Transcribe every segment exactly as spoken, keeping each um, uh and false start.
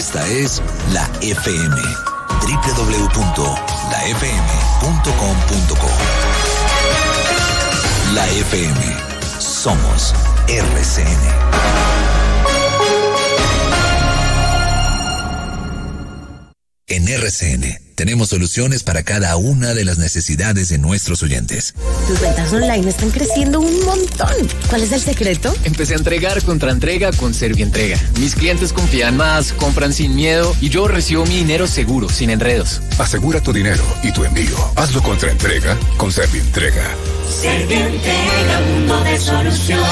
Esta es la F M. doble u doble u doble u punto la f m punto com punto co. La F M. Somos R C N. En R C N tenemos soluciones para cada una de las necesidades de nuestros oyentes. Tus ventas online están creciendo un montón. ¿Cuál es el secreto? Empecé a entregar contra entrega con Servientrega. Mis clientes confían más, compran sin miedo y yo recibo mi dinero seguro, sin enredos. Asegura tu dinero y tu envío. Hazlo contra entrega con Servientrega. Servientrega, mundo de soluciones.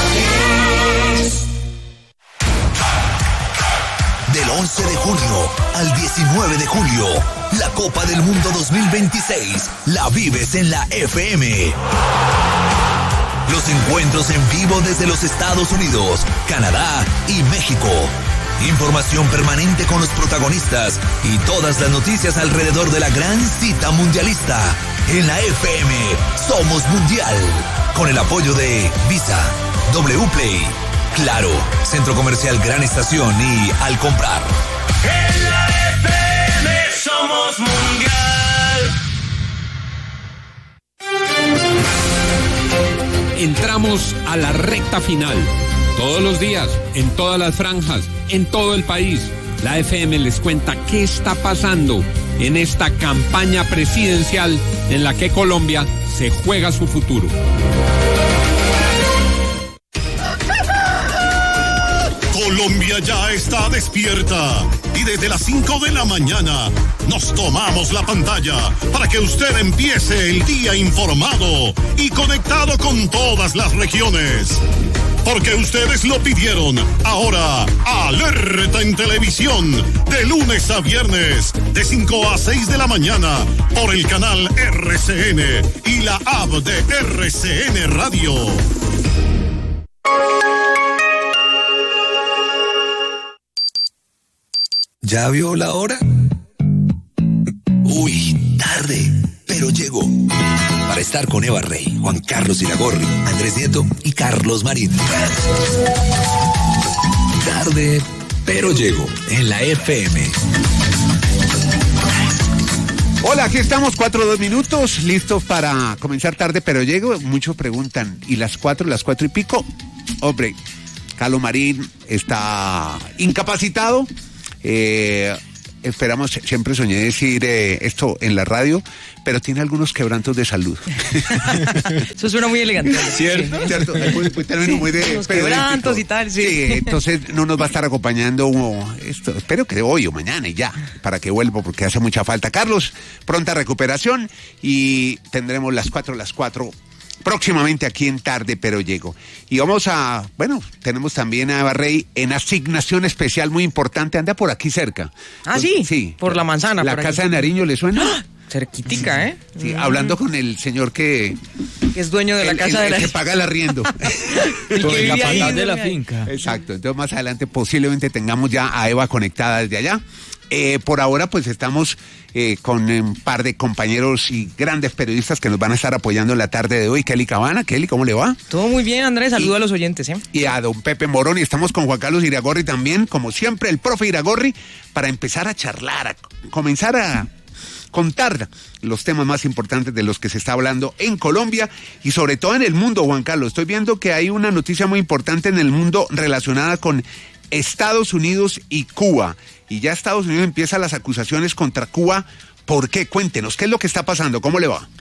Del once de junio al diecinueve de julio, la Copa del Mundo dos mil veintiséis la vives en la F M. Los encuentros en vivo desde los Estados Unidos, Canadá y México. Información permanente con los protagonistas y todas las noticias alrededor de la gran cita mundialista. En la F M, Somos Mundial. Con el apoyo de Visa, W Play, Claro, Centro Comercial Gran Estación y Al Comprar. En la F M somos mundial. Entramos a la recta final. Todos los días, en todas las franjas, en todo el país, la F M les cuenta qué está pasando en esta campaña presidencial en la que Colombia se juega su futuro. Colombia ya está despierta y desde las cinco de la mañana nos tomamos la pantalla para que usted empiece el día informado y conectado con todas las regiones. Porque ustedes lo pidieron. Ahora, Alerta en Televisión, de lunes a viernes, de cinco a seis de la mañana, por el canal R C N y la app de R C N Radio. ¿Ya vio la hora? Uy, tarde, pero llegó. Para estar con Eva Rey, Juan Carlos Iragorri, Andrés Nieto y Carlos Marín. Tarde, pero llegó en la F M. Hola, aquí estamos, cuatro, dos minutos, listos para comenzar tarde, pero llego. Muchos preguntan, ¿y las cuatro, las cuatro y pico? Hombre, Carlos Marín está incapacitado. Eh, esperamos, siempre soñé decir eh, esto en la radio, pero tiene algunos quebrantos de salud. Eso suena muy elegante. ¿Cierto? Sí. ¿Cierto? Muy, muy, término muy de los quebrantos y tal, sí. Sí, entonces no nos va a estar acompañando esto, espero que hoy o mañana y ya, para que vuelva, porque hace mucha falta. Carlos, pronta recuperación y tendremos las cuatro, las cuatro próximamente aquí en Tarde, pero llego. Y vamos a, bueno, tenemos también a Eva Rey en asignación especial muy importante, anda por aquí cerca. Ah, sí, sí. Por la manzana. La por Casa aquí. de Nariño, ¿le suena? ¡Ah! Cerquitica, ¿eh? Sí, mm. hablando con el señor que... que es dueño de la el, casa el, de la... el que paga el arriendo. el que vive ahí de la finca. Exacto, entonces más adelante posiblemente tengamos ya a Eva conectada desde allá. Eh, por ahora pues estamos eh, con un par de compañeros y grandes periodistas que nos van a estar apoyando en la tarde de hoy. Kelly Cabana, Kelly, ¿cómo le va? Todo muy bien, Andrés, saludo y, a los oyentes, ¿eh? Y a don Pepe Morón, y estamos con Juan Carlos Iragorri también, como siempre, el profe Iragorri, para empezar a charlar, a comenzar a contar los temas más importantes de los que se está hablando en Colombia y sobre todo en el mundo, Juan Carlos. Estoy viendo que hay una noticia muy importante en el mundo relacionada con Estados Unidos y Cuba. Y ya Estados Unidos empieza las acusaciones contra Cuba. ¿Por qué? Cuéntenos, ¿qué es lo que está pasando? ¿Cómo le va?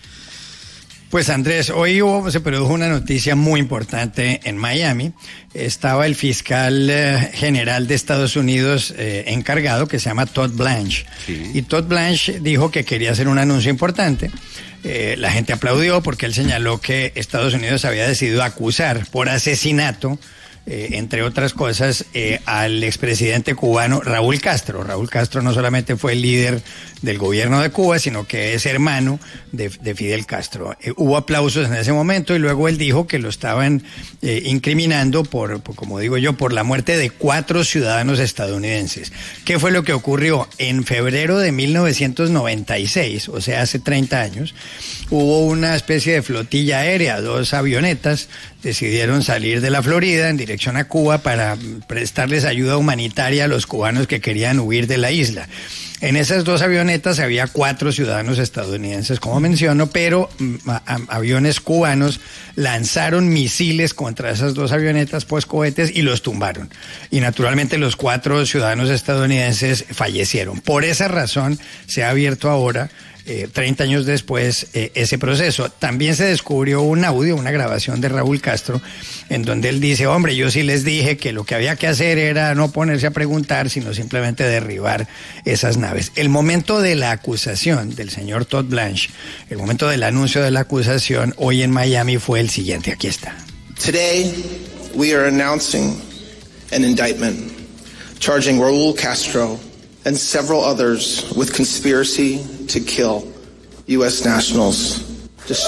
Pues Andrés, hoy hubo, se produjo una noticia muy importante en Miami. Estaba el fiscal eh, general de Estados Unidos eh, encargado, que se llama Todd Blanche. Sí. Y Todd Blanche dijo que quería hacer un anuncio importante. Eh, la gente aplaudió porque él señaló que Estados Unidos había decidido acusar por asesinato, Eh, entre otras cosas, eh, al expresidente cubano Raúl Castro. Raúl Castro no solamente fue el líder del gobierno de Cuba, sino que es hermano de, de Fidel Castro. Eh, hubo aplausos en ese momento y luego él dijo que lo estaban eh, incriminando por, por, como digo yo, por la muerte de cuatro ciudadanos estadounidenses. ¿Qué fue lo que ocurrió? En febrero de mil novecientos noventa y seis, o sea, hace treinta años, hubo una especie de flotilla aérea, dos avionetas decidieron salir de la Florida en dirección a Cuba para prestarles ayuda humanitaria a los cubanos que querían huir de la isla. En esas dos avionetas había cuatro ciudadanos estadounidenses, como menciono, pero a, a, aviones cubanos lanzaron misiles contra esas dos avionetas post-cohetes y los tumbaron. Y naturalmente los cuatro ciudadanos estadounidenses fallecieron. Por esa razón se ha abierto ahora, Eh, treinta años después, eh, ese proceso. También se descubrió un audio, una grabación de Raúl Castro, en donde él dice, hombre, yo sí les dije que lo que había que hacer era no ponerse a preguntar, sino simplemente derribar esas naves. El momento de la acusación del señor Todd Blanche, el momento del anuncio de la acusación hoy en Miami fue el siguiente, aquí está. Today, we are announcing an indictment charging Raúl Castro and several others with conspiracy to kill U S nationals. Just...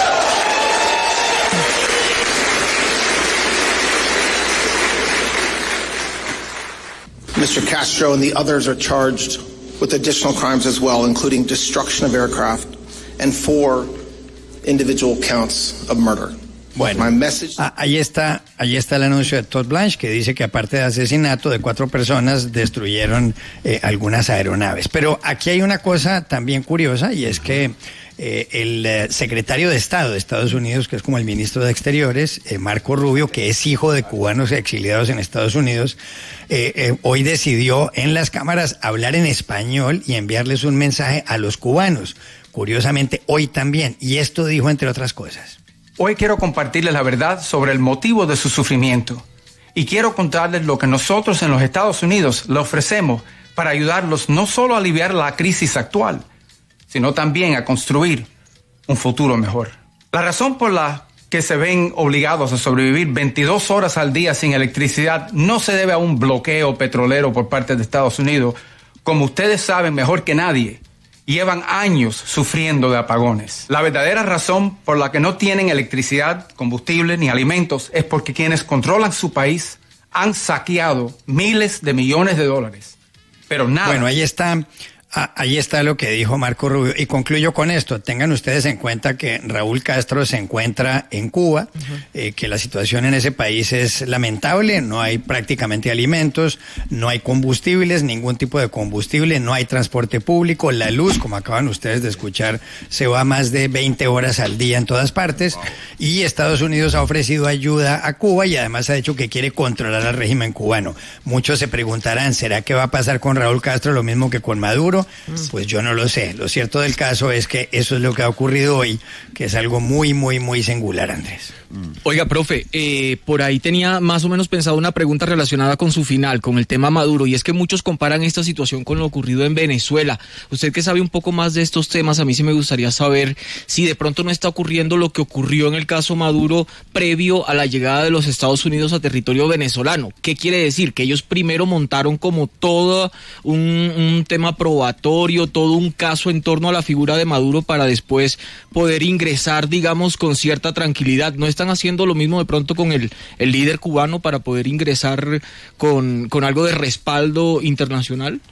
Mister Castro and the others are charged with additional crimes as well, including destruction of aircraft and four individual counts of murder. Bueno, ah, ahí está, ahí está el anuncio de Todd Blanche, que dice que aparte de asesinato de cuatro personas, destruyeron eh, algunas aeronaves. Pero aquí hay una cosa también curiosa, y es que eh, el eh, secretario de Estado de Estados Unidos, que es como el ministro de Exteriores, eh, Marco Rubio, que es hijo de cubanos exiliados en Estados Unidos, eh, eh, hoy decidió en las cámaras hablar en español y enviarles un mensaje a los cubanos. Curiosamente, hoy también. Y esto dijo, entre otras cosas. Hoy quiero compartirles la verdad sobre el motivo de su sufrimiento y quiero contarles lo que nosotros en los Estados Unidos le ofrecemos para ayudarlos no solo a aliviar la crisis actual, sino también a construir un futuro mejor. La razón por la que se ven obligados a sobrevivir veintidós horas al día sin electricidad no se debe a un bloqueo petrolero por parte de Estados Unidos. Como ustedes saben mejor que nadie, llevan años sufriendo de apagones. La verdadera razón por la que no tienen electricidad, combustible ni alimentos es porque quienes controlan su país han saqueado miles de millones de dólares. Pero nada. Bueno, ahí está. Ah, ahí está lo que dijo Marco Rubio. Y concluyo con esto. Tengan ustedes en cuenta que Raúl Castro se encuentra en Cuba, uh-huh. eh, que la situación en ese país es lamentable. No hay prácticamente alimentos, no hay combustibles, ningún tipo de combustible, no hay transporte público. La luz, como acaban ustedes de escuchar, se va más de veinte horas al día en todas partes. Wow. Y Estados Unidos ha ofrecido ayuda a Cuba y además ha dicho que quiere controlar al régimen cubano. Muchos se preguntarán, ¿será que va a pasar con Raúl Castro lo mismo que con Maduro? Pues yo no lo sé. Lo cierto del caso es que eso es lo que ha ocurrido hoy, que es algo muy, muy, muy singular, Andrés. Oiga, profe, eh, por ahí tenía más o menos pensado una pregunta relacionada con su final, con el tema Maduro, y es que muchos comparan esta situación con lo ocurrido en Venezuela. Usted que sabe un poco más de estos temas, a mí sí me gustaría saber si de pronto no está ocurriendo lo que ocurrió en el caso Maduro previo a la llegada de los Estados Unidos a territorio venezolano. ¿Qué quiere decir? Que ellos primero montaron como todo un, un tema probatorio, todo un caso en torno a la figura de Maduro para después poder ingresar, digamos, con cierta tranquilidad. ¿No están haciendo lo mismo de pronto con el, el líder cubano para poder ingresar con, con algo de respaldo internacional?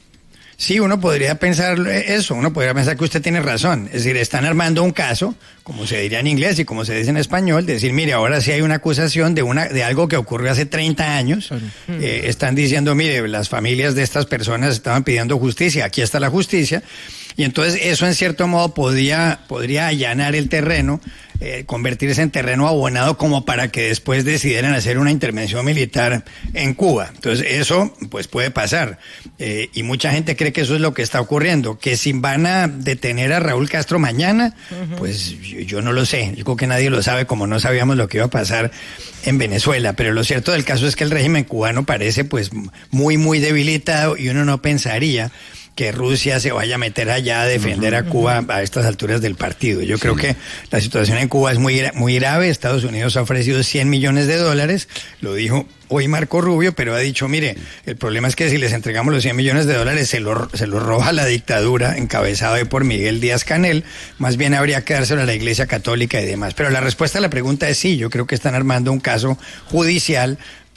Sí, uno podría pensar eso, uno podría pensar que usted tiene razón. Es decir, están armando un caso, como se diría en inglés y como se dice en español, de decir, mire, ahora sí hay una acusación de una de algo que ocurrió hace treinta años. Eh, están diciendo, mire, las familias de estas personas estaban pidiendo justicia, aquí está la justicia. Y entonces eso en cierto modo podría, podría allanar el terreno, eh, convertirse en terreno abonado como para que después decidieran hacer una intervención militar en Cuba. Entonces eso pues puede pasar. Eh, y mucha gente cree que eso es lo que está ocurriendo. Que si van a detener a Raúl Castro mañana, uh-huh. pues yo, yo no lo sé. Yo creo que nadie lo sabe, como no sabíamos lo que iba a pasar en Venezuela. Pero lo cierto del caso es que el régimen cubano parece pues muy, muy debilitado y uno no pensaría que Rusia se vaya a meter allá a defender a Cuba a estas alturas del partido. Yo sí. creo que la situación en Cuba es muy, muy grave. Estados Unidos ha ofrecido cien millones de dólares, lo dijo hoy Marco Rubio, pero ha dicho, mire, el problema es que si les entregamos los cien millones de dólares se lo, se lo roba la dictadura encabezada hoy por Miguel Díaz-Canel, más bien habría que dárselo a la Iglesia Católica y demás. Pero la respuesta a la pregunta es sí, yo creo que están armando un caso judicial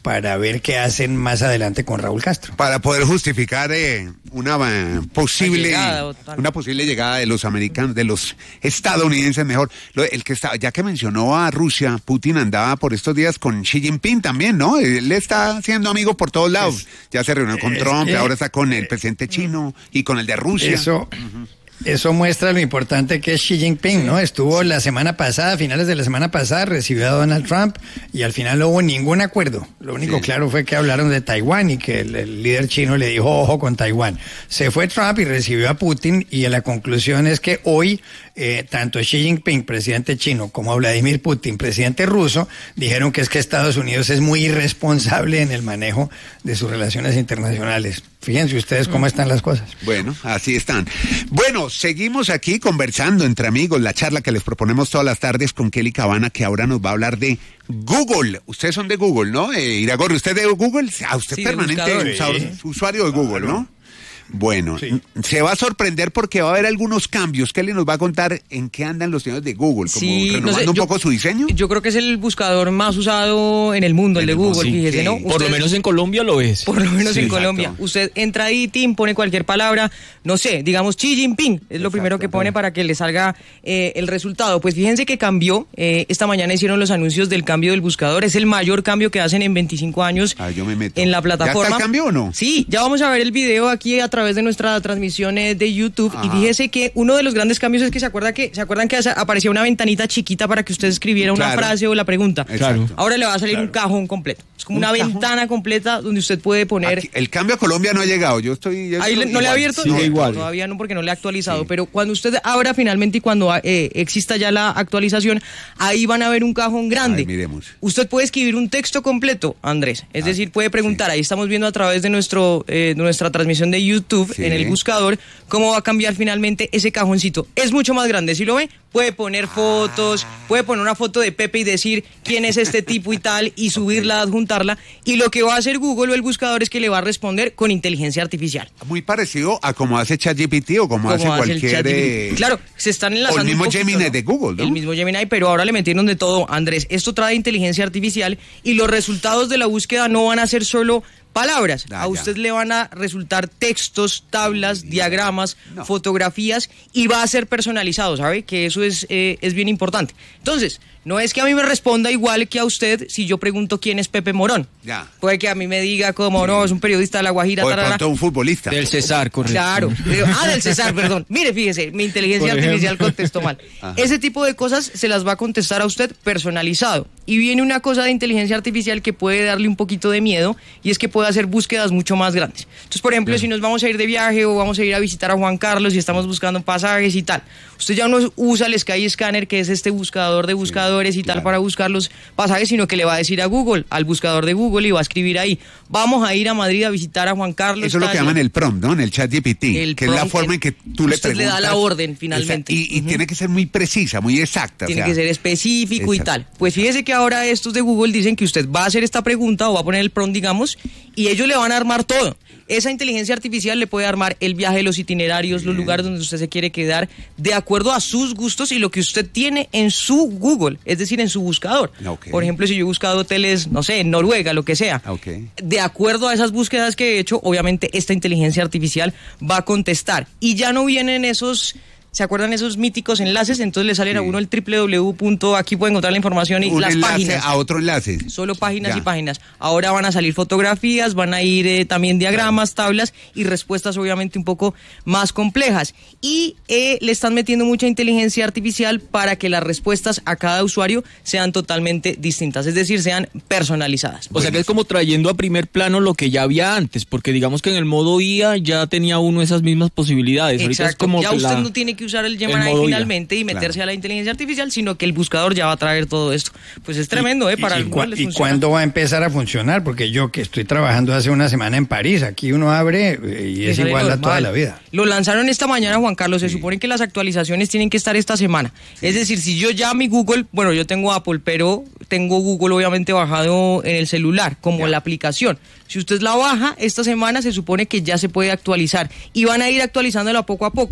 para ver qué hacen más adelante con Raúl Castro. Para poder justificar eh, una eh, posible llegada, una posible llegada de los americanos, de los estadounidenses mejor. Lo, el que está, ya que mencionó a Rusia, Putin andaba por estos días con Xi Jinping también, ¿no? Él está siendo amigo por todos lados. Es, ya se reunió con Trump, que, ahora está con el presidente chino y con el de Rusia. Eso. Uh-huh. Eso muestra lo importante que es Xi Jinping, ¿no? Estuvo la semana pasada, a finales de la semana pasada, recibió a Donald Trump y al final no hubo ningún acuerdo. Lo único sí. claro fue que hablaron de Taiwán y que el, el líder chino le dijo ojo con Taiwán. Se fue Trump y recibió a Putin y la conclusión es que hoy eh, tanto Xi Jinping, presidente chino, como Vladimir Putin, presidente ruso, dijeron que es que Estados Unidos es muy irresponsable en el manejo de sus relaciones internacionales. Fíjense ustedes cómo están las cosas. Bueno, así están. Bueno, seguimos aquí conversando entre amigos, la charla que les proponemos todas las tardes con Kelly Cabana, que ahora nos va a hablar de Google. Ustedes son de Google, ¿no? Eh, Iragorri, ¿usted de Google? Ah, usted sí, permanente usuario, sí. usuario de Google, claro. ¿no? Bueno, sí. se va a sorprender porque va a haber algunos cambios. Kelly nos va a contar en qué andan los señores de Google, como sí, renovando no sé, un yo, poco su diseño. Yo creo que es el buscador más usado en el mundo, en el de Google, sí, fíjese, sí. ¿no? Por lo menos en Colombia lo es. Por lo menos sí, en exacto. Colombia. Usted entra ahí, Tim, pone cualquier palabra, no sé, digamos Xi Jinping, es lo exacto, primero que pone para que le salga eh, el resultado. Pues fíjense que cambió, eh, esta mañana hicieron los anuncios del cambio del buscador, es el mayor cambio que hacen en veinticinco años ah, yo me meto. en la plataforma. ¿Ya está el cambio o no? Sí, ya vamos a ver el video aquí a través de nuestra transmisión de YouTube. Ajá. Y fíjese que uno de los grandes cambios es que se acuerda que se acuerdan que aparecía una ventanita chiquita para que usted escribiera una claro. frase o la pregunta. Claro. Ahora le va a salir claro. un cajón completo. Es como ¿Un una cajón? ventana completa donde usted puede poner. Aquí, el cambio a Colombia no ha llegado. Yo estoy. Yo Ahí estoy le, no igual. le ha abierto. Sigue no, igual. Todavía no, porque no le ha actualizado. Sí. Pero cuando usted abra finalmente y cuando eh, exista ya la actualización, ahí van a ver un cajón grande. Ay, miremos. Usted puede escribir un texto completo, Andrés. Es ah, decir, puede preguntar. Sí. Ahí estamos viendo a través de nuestro eh, nuestra transmisión de YouTube sí. en el buscador cómo va a cambiar finalmente ese cajoncito. Es mucho más grande, ¿sí lo ve? Puede poner fotos, puede poner una foto de Pepe y decir quién es este tipo y tal, y subirla, okay. adjuntarla. Y lo que va a hacer Google o el buscador es que le va a responder con inteligencia artificial. Muy parecido a como hace ChatGPT o como, como hace cualquier... Eh... Claro, se están enlazando. O el mismo un poquito, Gemini ¿no? de Google, ¿no? El mismo Gemini, pero ahora le metieron de todo, Andrés. Esto trae inteligencia artificial y los resultados de la búsqueda no van a ser solo palabras, ah, a usted ya. le van a resultar textos, tablas, diagramas, no. fotografías y va a ser personalizado, ¿sabe? Que eso es, eh, es bien importante. Entonces, no es que a mí me responda igual que a usted si yo pregunto quién es Pepe Morón. Ya. Puede que a mí me diga como, sí. no, es un periodista de La Guajira. O de pronto un futbolista. Del Cesar, correcto. Claro. Ah, del Cesar, perdón. Mire, fíjese, mi inteligencia artificial contestó mal. Ajá. Ese tipo de cosas se las va a contestar a usted personalizado. Y viene una cosa de inteligencia artificial que puede darle un poquito de miedo y es que puede hacer búsquedas mucho más grandes. Entonces, por ejemplo, sí. si nos vamos a ir de viaje o vamos a ir a visitar a Juan Carlos y estamos buscando pasajes y tal, usted ya no usa el Skyscanner, que es este buscador de buscadores sí, y tal, claro. para buscar los pasajes, sino que le va a decir a Google, al buscador de Google, y va a escribir ahí, vamos a ir a Madrid a visitar a Juan Carlos. Eso es lo que llaman el prompt, ¿no? En el ChatGPT, el que es la forma en que tú le preguntas. Usted le da la orden, finalmente. Y, y uh-huh. tiene que ser muy precisa, muy exacta. Tiene o sea, que ser específico exacto. y tal. Pues fíjese que ahora estos de Google dicen que usted va a hacer esta pregunta o va a poner el prompt, digamos, y ellos le van a armar todo. Esa inteligencia artificial le puede armar el viaje, los itinerarios, Bien. los lugares donde usted se quiere quedar, de acuerdo a sus gustos y lo que usted tiene en su Google, es decir, en su buscador. Okay. Por ejemplo, si yo he buscado hoteles, no sé, en Noruega, lo que sea, okay. de acuerdo a esas búsquedas que he hecho, obviamente esta inteligencia artificial va a contestar. Y ya no vienen esos... ¿Se acuerdan esos míticos enlaces? Entonces le salen sí. a uno el doble u doble u doble u. Aquí pueden encontrar la información y un las enlace páginas. A otro enlace. Solo páginas ya. y páginas. Ahora van a salir fotografías, van a ir eh, también diagramas, claro. tablas y respuestas obviamente un poco más complejas. Y eh, le están metiendo mucha inteligencia artificial para que las respuestas a cada usuario sean totalmente distintas, es decir, sean personalizadas. O sea que es como trayendo a primer plano lo que ya había antes, porque digamos que en el modo I A ya tenía uno esas mismas posibilidades. Exacto. Ahorita es como ya usted la... no tiene que usar el Gemini el finalmente y meterse claro. a la inteligencia artificial, sino que el buscador ya va a traer todo esto. Pues es tremendo, ¿eh? Para y, algunos y, les ¿Y funciona. cuándo va a empezar a funcionar? Porque yo que estoy trabajando hace una semana en París, aquí uno abre y es igual a toda la vida. Lo lanzaron esta mañana, Juan Carlos, se sí. supone que las actualizaciones tienen que estar esta semana. Sí. Es decir, si yo ya mi Google, bueno, yo tengo Apple, pero tengo Google obviamente bajado en el celular, como ya. la aplicación. Si usted la baja, esta semana se supone que ya se puede actualizar y van a ir actualizándola poco a poco.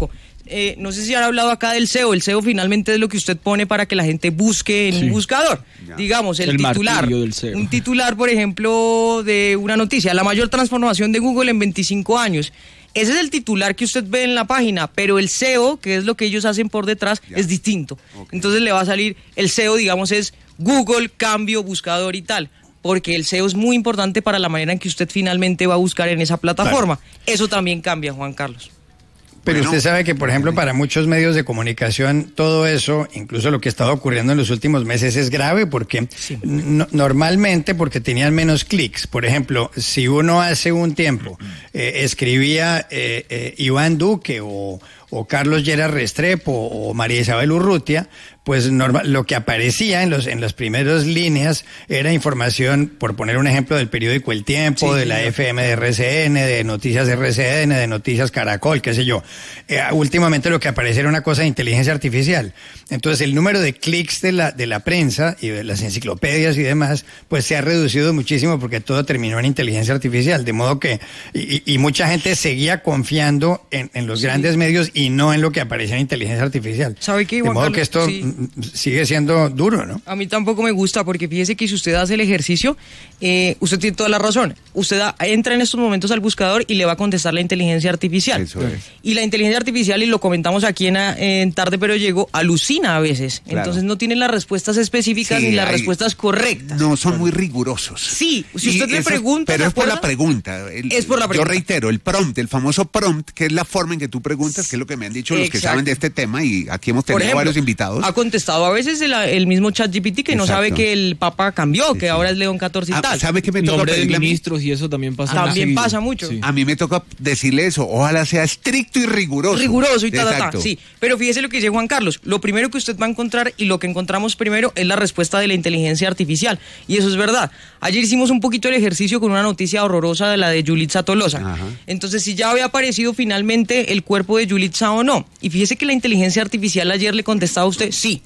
eh, no sé si han hablado acá del S E O. El S E O finalmente es lo que usted pone para que la gente busque en Sí. un buscador. Ya. Digamos, el, El titular. martillo del S E O. Un titular, por ejemplo, de una noticia. La mayor transformación de Google en veinticinco años. Ese es el titular que usted ve en la página, pero el S E O, que es lo que ellos hacen por detrás, Ya. es distinto. Ok. Entonces le va a salir, el S E O, digamos, es Google, cambio, buscador y tal. Porque el S E O es muy importante para la manera en que usted finalmente va a buscar en esa plataforma. Eso también cambia, Juan Carlos. Pero Bueno. usted sabe que, por ejemplo, para muchos medios de comunicación, todo eso, incluso lo que ha estado ocurriendo en los últimos meses, es grave porque no- normalmente porque tenían menos clics. Por ejemplo, si uno hace un tiempo eh, escribía eh, eh, Iván Duque o, o Carlos Lleras Restrepo o María Isabel Urrutia, pues normal, lo que aparecía en los en las primeras líneas era información, por poner un ejemplo, del periódico El Tiempo, Sí, de la señor. F M de R C N, de Noticias R C N, de Noticias Caracol, qué sé yo. Eh, últimamente lo que aparece era una cosa de inteligencia artificial. Entonces el número de clics de la de la prensa y de las enciclopedias y demás, pues se ha reducido muchísimo porque todo terminó en inteligencia artificial, de modo que y, y- y mucha gente seguía confiando en, en los grandes medios y no en lo que aparecía en inteligencia artificial. ¿Sabe qué, De Juan modo Carlos? que esto Sí. mm, sigue siendo duro, ¿no? A mí tampoco me gusta porque fíjese que si usted hace el ejercicio, eh, usted tiene toda la razón. Usted da- entra en estos momentos al buscador y le va a contestar la inteligencia artificial. Eso es. Y la inteligencia artificial, y lo comentamos aquí en, en Tarde Pero Llego, alucina a veces. Claro. Entonces no tiene las respuestas específicas Sí, ni las hay- respuestas correctas. No, son muy rigurosos. Sí, si Y usted le eso es- pregunta, Pero ¿se es por la acuerda? pregunta. El- Es por la pregunta. Yo reitero, el prompt, el famoso prompt, que es la forma en que tú preguntas, que es lo que me han dicho los que Exacto. saben de este tema, y aquí hemos Por tenido ejemplo, varios invitados. ha contestado a veces el, el mismo ChatGPT que no Exacto. sabe que el Papa cambió, que ahora es León catorce y Ah, tal. ¿sabe qué me toca Nombre de pedirle a mí? ministros y eso también pasa. También seguido. pasa mucho. Sí. A mí me toca decirle eso, ojalá sea estricto y riguroso. Riguroso y tal, tal, Exacto. tal. Sí, pero fíjese lo que dice Juan Carlos. Lo primero que usted va a encontrar y lo que encontramos primero es la respuesta de la inteligencia artificial. Y eso es verdad. Ayer hicimos un poquito el ejercicio con una noticia horrorosa de la de Yulitza Tolosa. Ajá. Entonces, si ya había aparecido finalmente el cuerpo de Yulitza o no. Y fíjese que la inteligencia artificial ayer le contestaba a usted, sí.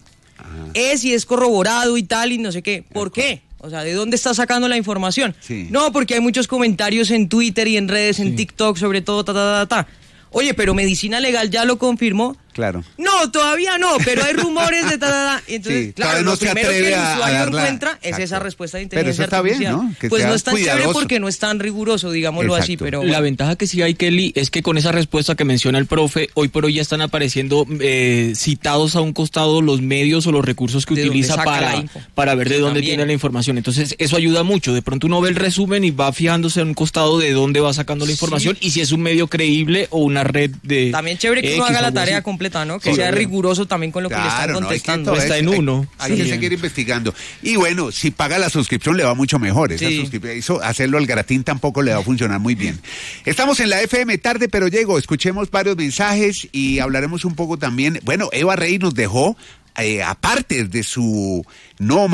Es y es corroborado y tal y no sé qué. ¿Por qué? O sea, ¿de dónde está sacando la información? Sí. No, porque hay muchos comentarios en Twitter y en redes, en TikTok, sobre todo, ta, ta, ta, ta. Oye, pero Medicina Legal ya lo confirmó. Claro. No, todavía no, pero hay rumores de ta, ta, ta. Entonces, Sí, claro, todavía no lo se primero que atreve el a- a usuario darla- encuentra es Exacto. esa respuesta de Pero eso inteligencia está bien, artificial. ¿no? Que Pues sea no es tan chévere cuidadoso. porque no es tan riguroso, digámoslo así, Exacto. pero... La ventaja que sí hay, Kelly, es que con esa respuesta que menciona el profe, hoy por hoy ya están apareciendo eh, citados a un costado los medios o los recursos que ¿De dónde utiliza saca la para, info? para ver de dónde También. tiene la información. Entonces, eso ayuda mucho. De pronto uno ve el resumen y va fijándose en un costado de dónde va sacando la información y si es un medio creíble o una red de... También chévere que uno X haga o la algo tarea así. completa, ¿no? Que Sí, sea obvio. riguroso también con lo que le están Claro, no, hay que contestando. todo Está es- en hay- uno. Hay, que Sí. seguir investigando. Y bueno, si paga la suscripción le va mucho mejor. Esa Sí. suscripción, eso, hacerlo al gratín tampoco le va a funcionar muy bien. Estamos en la F M Tarde Pero Llego. Escuchemos varios mensajes y hablaremos un poco también. Bueno, Eva Rey nos dejó, eh, aparte de su no